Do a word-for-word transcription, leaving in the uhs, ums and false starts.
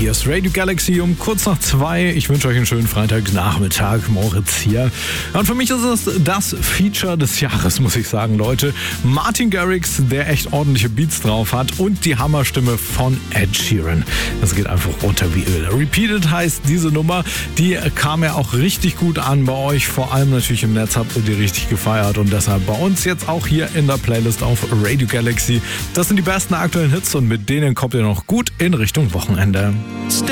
Hier ist Radio Galaxy um kurz nach zwei. Ich wünsche euch einen schönen Freitagnachmittag. Moritz hier. Und für mich ist es das Feature des Jahres, muss ich sagen, Leute. Martin Garrix, der echt ordentliche Beats drauf hat, und die Hammerstimme von Ed Sheeran. Das geht einfach runter wie Öl. Repeated heißt diese Nummer. Die kam ja auch richtig gut an bei euch. Vor allem natürlich im Netz habt ihr die richtig gefeiert. Und deshalb bei uns jetzt auch hier in der Playlist auf Radio Galaxy. Das sind die besten aktuellen Hits und mit denen kommt ihr noch gut in Richtung Wochenende.